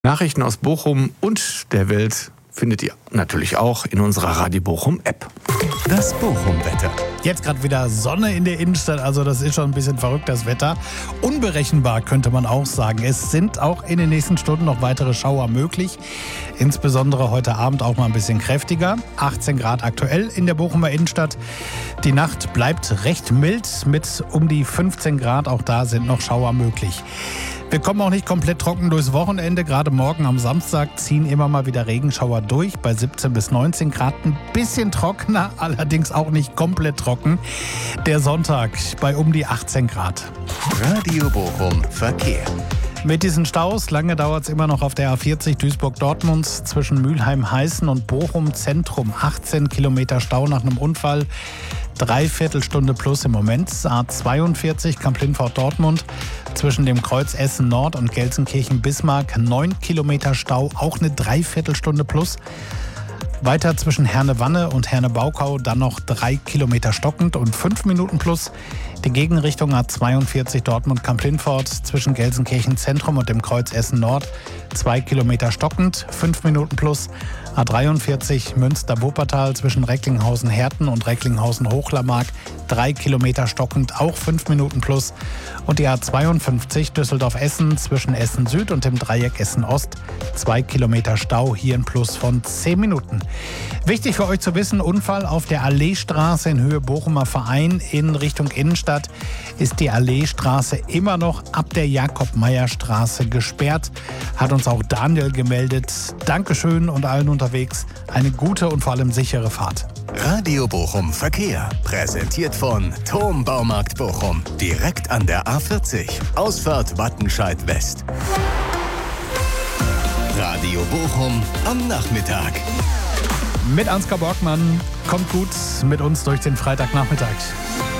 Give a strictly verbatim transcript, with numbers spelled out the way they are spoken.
Nachrichten aus Bochum und der Welt findet ihr natürlich auch in unserer Radio Bochum App. Das Bochum-Wetter. Jetzt gerade wieder Sonne in der Innenstadt, also das ist schon ein bisschen verrückt, das Wetter. Unberechenbar könnte man auch sagen. Es sind auch in den nächsten Stunden noch weitere Schauer möglich. Insbesondere heute Abend auch mal ein bisschen kräftiger. achtzehn Grad aktuell in der Bochumer Innenstadt. Die Nacht bleibt recht mild mit um die fünfzehn Grad. Auch da sind noch Schauer möglich. Wir kommen auch nicht komplett trocken durchs Wochenende. Gerade morgen am Samstag ziehen immer mal wieder Regenschauer durch bei siebzehn bis neunzehn Grad. Ein bisschen trockener, allerdings auch nicht komplett trocken. Der Sonntag bei um die achtzehn Grad. Radio Bochum Verkehr. Mit diesen Staus, lange dauert es immer noch auf der A vierzig Duisburg-Dortmund zwischen Mülheim-Heißen und Bochum-Zentrum. achtzehn Kilometer Stau nach einem Unfall. Dreiviertelstunde plus im Moment. A zweiundvierzig Kamp-Lindfort-Dortmund zwischen dem Kreuz Essen-Nord und Gelsenkirchen-Bismarck. neun Kilometer Stau, auch eine Dreiviertelstunde plus. Weiter zwischen Herne-Wanne und Herne-Baukau dann noch drei Kilometer stockend und fünf Minuten plus. Die Gegenrichtung A zweiundvierzig Dortmund-Kamp-Lindfort zwischen Gelsenkirchen-Zentrum und dem Kreuz Essen-Nord. zwei Kilometer stockend, fünf Minuten plus. A dreiundvierzig Münster-Wuppertal zwischen Recklinghausen-Herten und Recklinghausen-Hochlammark. drei Kilometer stockend, auch fünf Minuten plus. Und die A zweiundfünfzig Düsseldorf-Essen zwischen Essen-Süd und dem Dreieck Essen-Ost. zwei Kilometer Stau, hier ein Plus von zehn Minuten. Wichtig für euch zu wissen, Unfall auf der Alleestraße in Höhe Bochumer Verein in Richtung Innenstadt ist die Alleestraße immer noch ab der Jakob-Meyer-Straße gesperrt. Hat uns auch Daniel gemeldet. Dankeschön und allen unterwegs eine gute und vor allem sichere Fahrt. Radio Bochum Verkehr. Präsentiert von Thom Baumarkt Bochum. Direkt an der A vierzig. Ausfahrt Wattenscheid West. Radio Bochum am Nachmittag. Mit Ansgar Borgmann. Kommt gut mit uns durch den Freitagnachmittag.